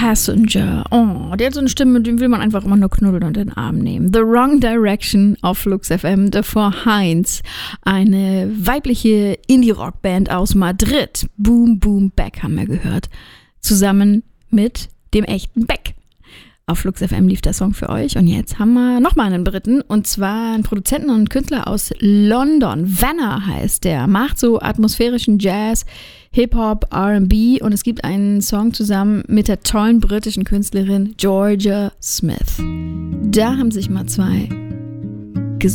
Passenger. Oh, der hat so eine Stimme, den will man einfach immer nur knuddeln und in den Arm nehmen. The Wrong Direction auf Flux FM. Davor Heinz, eine weibliche Indie-Rock-Band aus Madrid. Boom Boom Beck haben wir gehört. Zusammen mit dem echten Beck. Auf Flux FM lief der Song für euch und jetzt haben wir nochmal einen Briten und zwar einen Produzenten und Künstler aus London. Vanna heißt der, macht so atmosphärischen Jazz, Hip-Hop, R&B und es gibt einen Song zusammen mit der tollen britischen Künstlerin Georgia Smith. Da haben sich mal zwei